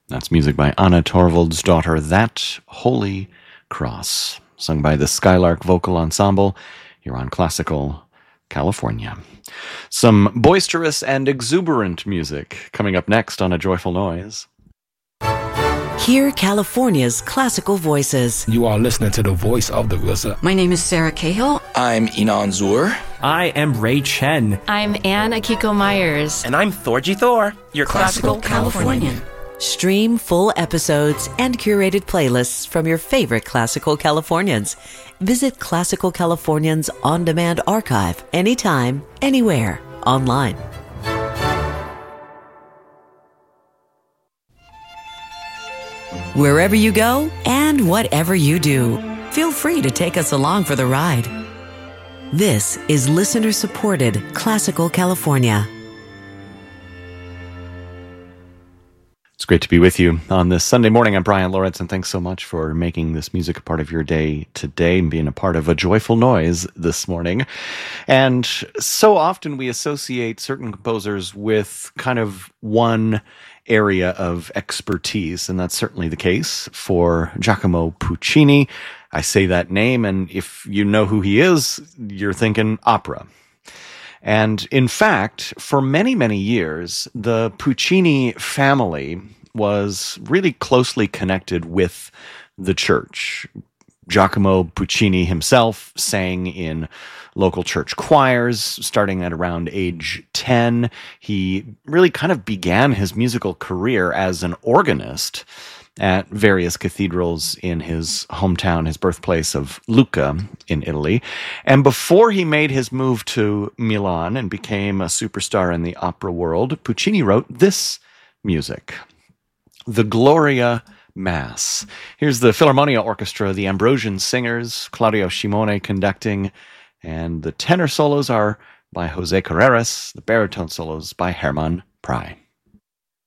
That's music by Anna Torvaldsdottir, That Holy Cross, sung by the Skylark Vocal Ensemble here on Classical California. Some boisterous and exuberant music coming up next on A Joyful Noise. Hear California's classical voices. You are listening to the voice of the RZA. My name is Sarah Cahill. I'm Inan Zur. I am Ray Chen. I'm Anne Akiko Myers. And I'm Thorgy Thor, your Classical Californian. Stream full episodes and curated playlists from your favorite Classical Californians. Visit Classical Californians on-demand archive anytime, anywhere, online. Wherever you go and whatever you do, feel free to take us along for the ride. This is listener-supported Classical California. It's great to be with you on this Sunday morning. I'm Brian Lawrence, and thanks so much for making this music a part of your day today and being a part of A Joyful Noise this morning. And so often we associate certain composers with kind of one area of expertise, and that's certainly the case for Giacomo Puccini. I say that name, and if you know who he is, you're thinking opera. And in fact, for many, many years, the Puccini family was really closely connected with the church. Giacomo Puccini himself sang in local church choirs starting at around age 10. He really kind of began his musical career as an organist at various cathedrals in his hometown, his birthplace of Lucca in Italy. And before he made his move to Milan and became a superstar in the opera world, Puccini wrote this music, the Gloria Mass. Here's the Philharmonia Orchestra, the Ambrosian Singers, Claudio Scimone conducting, and the tenor solos are by Jose Carreras, the baritone solos by Hermann Prey.